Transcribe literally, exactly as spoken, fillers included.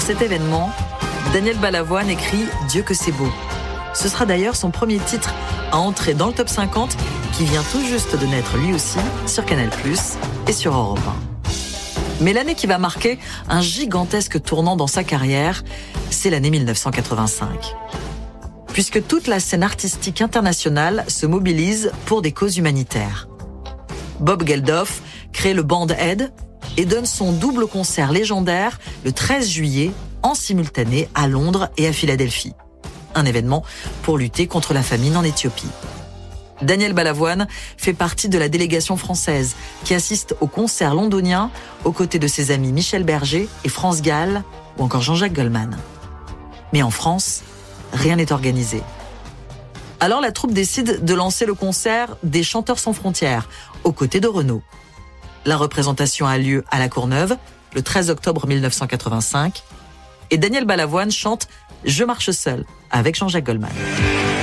cet événement, Daniel Balavoine écrit « Dieu que c'est beau ». Ce sera d'ailleurs son premier titre à entrer dans le top cinquante qui vient tout juste de naître lui aussi sur Canal plus, et sur Europe un. Mais l'année qui va marquer un gigantesque tournant dans sa carrière, c'est l'année mille neuf cent quatre-vingt-cinq. Puisque toute la scène artistique internationale se mobilise pour des causes humanitaires. Bob Geldof crée le Band Aid et donne son double concert légendaire le treize juillet en simultané à Londres et à Philadelphie. Un événement pour lutter contre la famine en Éthiopie. Daniel Balavoine fait partie de la délégation française qui assiste au concert londonien aux côtés de ses amis Michel Berger et France Gall ou encore Jean-Jacques Goldman. Mais en France, rien n'est organisé. Alors la troupe décide de lancer le concert des Chanteurs sans frontières aux côtés de Renaud. La représentation a lieu à la Courneuve le treize octobre mille neuf cent quatre-vingt-cinq et Daniel Balavoine chante « Je marche seul » avec Jean-Jacques Goldman.